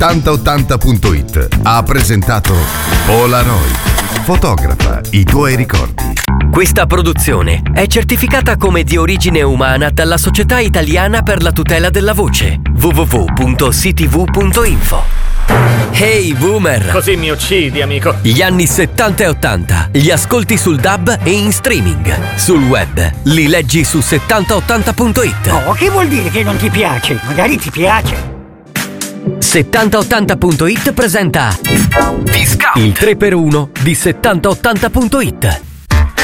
7080.it ha presentato Polaroid. Fotografa i tuoi ricordi. Questa produzione è certificata come di origine umana dalla Società Italiana per la Tutela della Voce, www.ctv.info. Hey Boomer! Così mi uccidi, amico. Gli anni 70 e 80 li ascolti sul DAB e in streaming. Sul web li leggi su 7080.it. Oh, che vuol dire che non ti piace? Magari ti piace. 7080.it presenta Discount, il 3x1 di 7080.it.